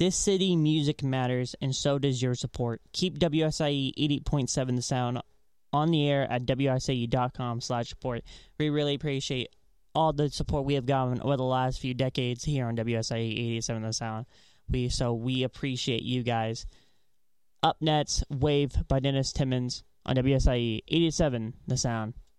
This city music matters, and so does your support. Keep WSIE 88.7 The Sound on the air at WSIE.com/support. We really appreciate all the support we have gotten over the last few decades here on WSIE 87 The Sound. We appreciate you guys. Up next, Wave by Dennis Timmons on WSIE 87 The Sound.